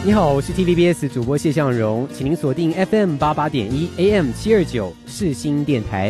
你好，我是 TVBS 主播谢向荣，请您锁定 FM 88.1 AM 729世新电台。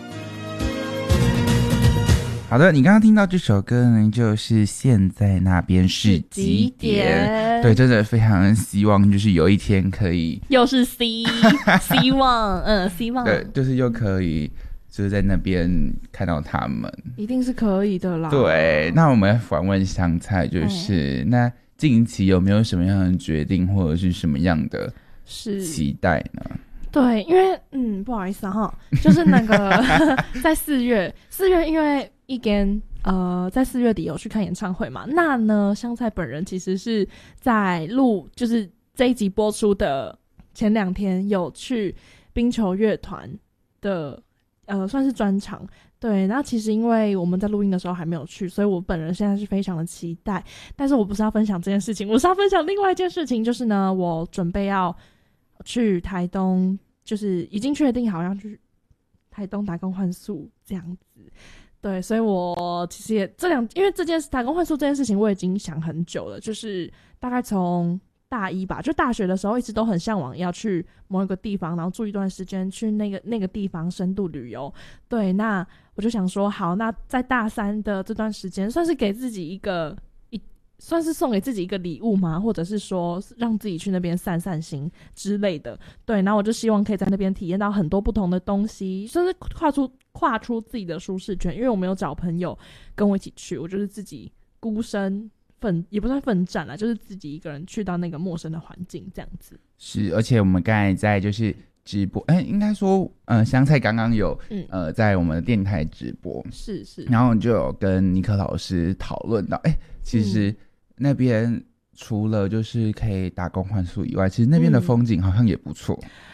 好的，你刚刚听到这首歌呢，就是现在那边是几点？对，真的非常希望就是有一天可以， 又是 希望，希望， 对，就是又可以就是在那边看到他们， 一定是可以的啦。 对，那我们访问香菜，就是那近期有没有什么样的决定，或者是什么样的期待呢？ 对，因为不好意思哈，就是那个在4月，因为一根在4月底有去看演唱会嘛，那呢香菜本人其实是在就是这一集播出的前2天有去冰球乐团的算是专场。对，那其实因为我们在录音的时候还没有去，所以我本人现在是非常的期待。但是我不是要分享这件事情，我是要分享另外一件事情，就是呢，我准备要去台东，就是已经确定好像去台东打工换宿这样子。对，所以我其实也因为这件事打工换宿这件事情我已经想很久了，就是大概从大一吧，就大学的时候一直都很向往要去某一个地方，然后住一段时间，去那个地方深度旅游。对，那我就想说，好，那在大3的这段时间，算是给自己算是送给自己一个礼物嘛，或者是说让自己去那边散散心之类的。对，然后我就希望可以在那边体验到很多不同的东西，甚至跨出自己的舒适圈。因为我没有找朋友跟我一起去，我就是自己孤身也不算奋战啦，就是自己一个人去到那个陌生的环境这样子。 是，而且我们刚才在就是直播，应该说香菜刚刚有在我们的电台直播， 是， 然后就有跟尼克老师讨论到，其实那边除了就是可以打工换宿以外，其实那边的风景好像也不错。